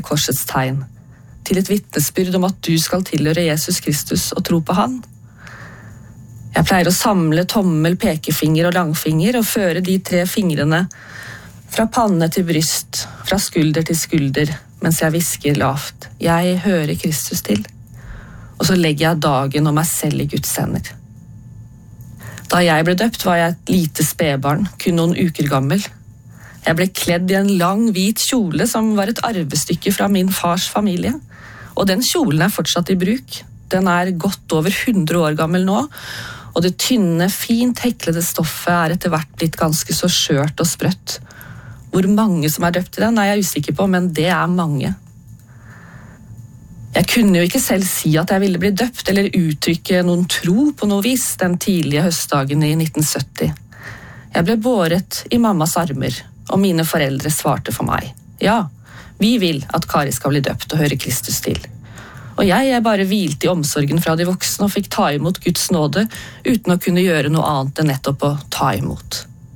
korsets tegn, til et vitnesbyrd om at du skal tilhøre Jesus Kristus og tro på han. Jeg pleier å samle tommel, pekefinger og langfinger og føre de 3 fingrene fra panne til bryst, fra skulder til skulder, mens jeg hvisker lavt. Jeg hører Kristus til. Og så legger jeg dagen og meg selv i Guds hender. Da jeg ble døpt var jeg et lite spedbarn, kun noen uker gammel. Jeg ble kledd i en lang, hvit kjole som var et arvestykke fra min fars familie. Og den kjolen er fortsatt i bruk. Den er godt over 100 år gammel nå, og det tynne, fint heklede stoffet er etter hvert blitt ganske så skjørt og sprøtt. Hvor mange som er døpt i den er jeg usikker på, men det er mange. Jeg kunne jo ikke selv si at jeg ville bli døpt eller uttrykke noen tro på noe vis den tidlige høstdagen i 1970. Jeg ble båret i mammas armer, og mine foreldre svarte for meg. Ja, vi vil at Kari skal bli døpt og høre Kristus til. Og jeg bare hvilte i omsorgen fra de voksne og fikk ta imot Guds nåde uten å kunne gjøre noe annet enn nettopp å ta imot.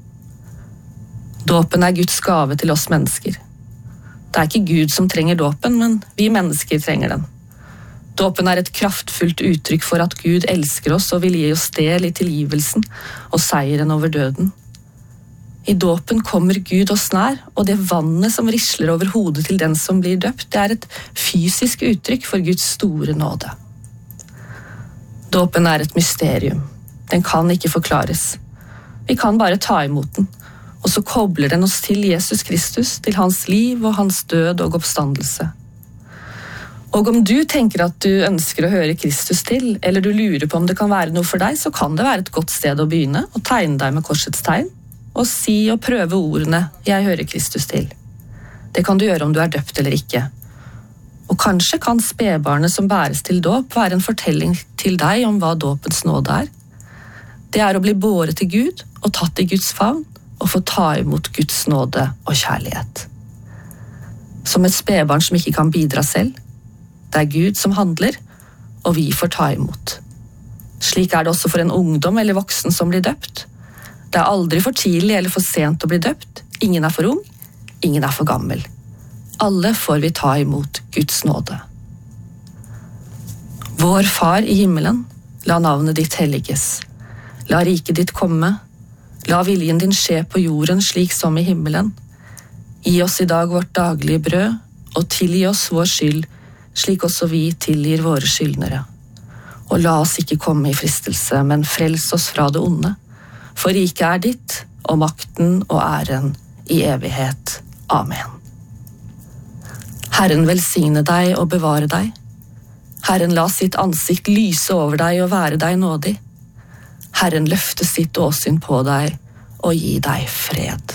Dåpen er Guds gave til oss mennesker. Det er ikke Gud som trenger dåpen, men vi mennesker trenger den. Dåpen er et kraftfullt uttrykk for at Gud elsker oss og vil gi oss del i tilgivelsen og seieren over døden. I dåpen kommer Gud oss nær, og det vannet som risler over hodet til den som blir døpt, det er et fysisk uttrykk for Guds store nåde. Dåpen er et mysterium. Den kan ikke forklares. Vi kan bare ta imot den, og så kobler den oss til Jesus Kristus, til hans liv og hans død og oppstandelse. Og om du tenker at du ønsker å høre Kristus til, eller du lurer på om det kan være noe for deg, så kan det være et godt sted å begynne, å tegne deg med korsets tegn, og si og prøve ordene «Jeg hører Kristus til». Det kan du gjøre om du er døpt eller ikke. Og kanskje kan spedbarnet som bæres til dåp være en fortelling til deg om hva dåpens nåde er. Det er å bli båret til Gud og tatt i Guds favn og få ta imot Guds nåde og kjærlighet. Som et spedbarn som ikke kan bidra selv. Det er Gud som handler, og vi får ta imot. Slik er det også for en ungdom eller voksen som blir døpt. Det er aldri for tidlig eller for sent å bli døpt. Ingen er for ung, ingen er for gammel. Alle får vi ta imot Guds nåde. Vår Far i himmelen, la navnet ditt helliges. La riket ditt komme. La viljen din skje på jorden slik som i himmelen. Gi oss i dag vårt daglige brød, og tilgi oss vår skyld, slik også vi tilgir våre skyldnere. Og la oss ikke komme i fristelse, men frels oss fra det onde. For riket er ditt, og makten og æren i evighet. Amen. Herren velsigne deg og bevare deg. Herren la sitt ansikt lyse over deg og være deg nådig. Herren løfte sitt åsyn på deg og gi deg fred.